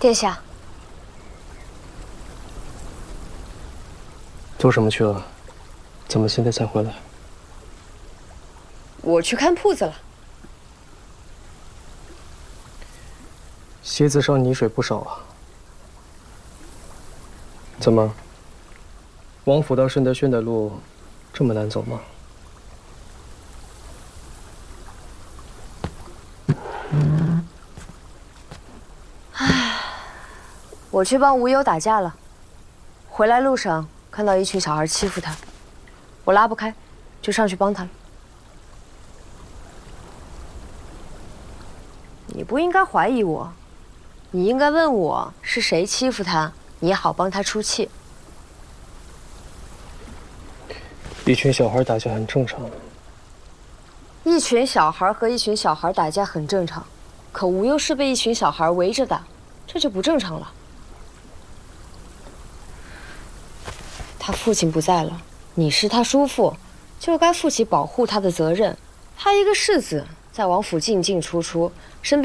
殿下， 做什么去了？怎么现在才回来？ 我去看铺子了。 鞋子上泥水不少啊。怎么？王府到顺德轩的路这么难走吗？ 我去帮无忧打架了，回来路上看到一群小孩欺负他，我拉不开，就上去帮他了。你不应该怀疑我，你应该问我是谁欺负他，你好帮他出气。 一群小孩打架很正常。 一群小孩和一群小孩打架很正常，可无忧是被一群小孩围着打，这就不正常了。他父亲不在了，你是他叔父，就该负起保护他的责任。他一个世子，在王府进进出出，身边